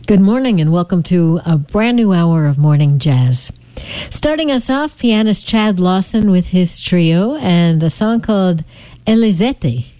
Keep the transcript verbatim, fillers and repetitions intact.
Good morning and welcome to a brand new hour of Morning Jazz. Starting us off, pianist Chad Lawson with his trio and a song called Elisette.